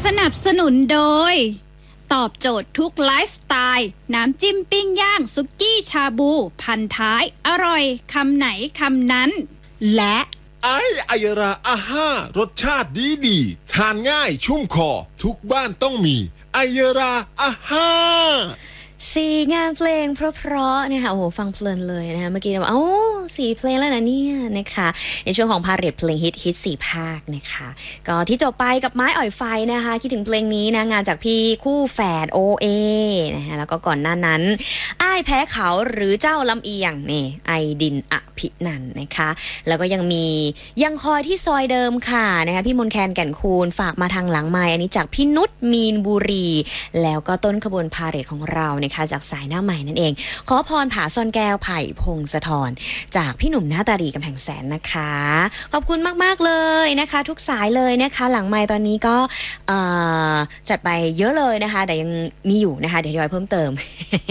นับสนุนโดยตอบโจทย์ทุกไลฟ์สไตล์น้ำจิ้มปิ้งย่างสุกี้ชาบูพันท้ายอร่อยคำไหนคำนั้นและไอยราอาห้ารสชาติดีทานง่ายชุ่มคอทุกบ้านต้องมีไอยราอาห้า 4 งานเพลงเพราะๆนะคะโอ้โหฟังเพลินเลยนะคะเมื่อกี้เรา4 เพลงแล้วนะเนี่ยนะคะในช่วงของพาเหรดเพลงฮิต4 ภาคนะคะก็ที่จบไปกับไม้อ่อยไฟนะคะคิดถึงเพลงนี้นะงานจากพี่คู่แฝด OA นะคะแล้วก็ก่อนหน้านั้นอ้ายแพ้เขาหรือเจ้าลำเอียงนี่ไอดินอภินันท์นะคะแล้วก็ยังมียังคอยที่ซอยเดิมค่ะนะคะพี่มนแคนแก่นคูณฝากมาทางหลังไมค์อันนี้จากพี่นุชมีนบุรีแล้วก็ต้นขบวนพาเหรดของเราจากสายหน้าใหม่นั่นเองขอพรผาซ่อนแก้วไผ่พงศธรจากพี่หนุ่มหน้าตาดีกำแพงแสนนะคะขอบคุณมากๆเลยนะคะทุกสายเลยนะคะหลังไมค์ตอนนี้ก็จัดไปเยอะเลยนะคะแต่ยังมีอยู่นะคะเดี๋ยวย้อยเพิ่มเติม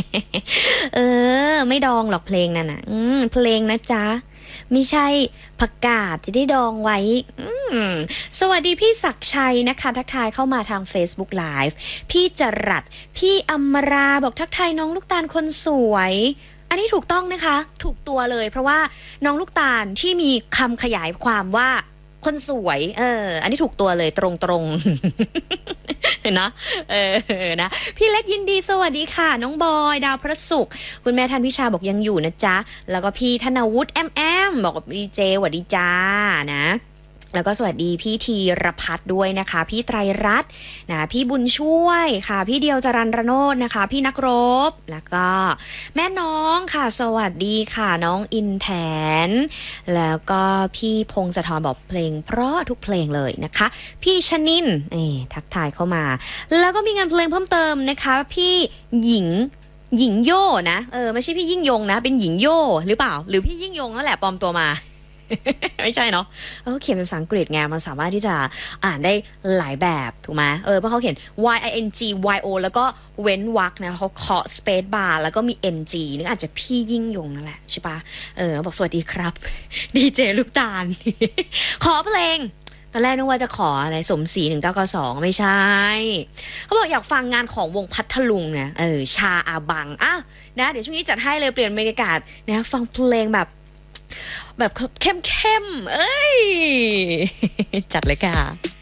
ไม่ดองหรอกเพลงนั่นน่ะเพลงนะจ๊ะไม่ใช่ผักกาดจะได้ดองไว้สวัสดีพี่ศักชัยนะคะทักทายเข้ามาทาง Facebook Live พี่จรัสพี่อมราบอกทักทายน้องลูกตาลคนสวยอันนี้ถูกต้องนะคะถูกตัวเลยเพราะว่าน้องลูกตาลที่มีคำขยายความว่าคนสวยอันนี้ถูกตัวเลยตรงๆ เห็นนะนะพี่เล็กยินดีสวัสดีค่ะน้องบอยดาวพระศุกร์คุณแม่ท่านพิชาบอกยังอยู่นะจ๊ะแล้วก็พี่ธนวุฒิแอมบอกว่าดีเจสวัสดีจ้านะแล้วก็สวัสดีพี่ธีรพัฒน์ด้วยนะคะพี่ไตรรัตน์นะพี่บุญช่วยค่ะพี่เดียวจรัญรโนจน์นะคะพี่นักรบแล้วก็แม่น้องค่ะสวัสดีค่ะน้องอินแถนแล้วก็พี่พงศธรบอกเพลงเพราะทุกเพลงเลยนะคะพี่ชนินทักทายเข้ามาแล้วก็มีงานเพลงเพิ่มเติมนะคะพี่หญิงโย่นะไม่ใช่พี่ยิ่งยงนะเป็นหญิงโย่หรือเปล่าหรือพี่ยิ่งยงนั่นแหละปลอมตัวมา ไม่ใช่เนาะเขียนเป็นภาษาอังกฤษไงมันสามารถที่จะอ่านได้หลายแบบถูกไหมเพราะเขาเขียน YINGYO แล้วก็เว้นวรรคนะเขาเคาะ space bar แล้วก็มี NG นี่อาจจะพี่ยิ่งยงนั่นแหละใช่ปะบอกสวัสดีครับ ดีเจลูกตาล ขอเพลงตอนแรกนึกว่าจะขออะไรสมศรี1992ไม่ใช่เขาบอกอยากฟังงานของวงพัทลุงนะชาอาบังนะเดี๋ยวช่วงนี้จัดให้เลยเปลี่ยนบรรยากาศนะฟังเพลงแบบเข้มๆจัดเลยค่ะ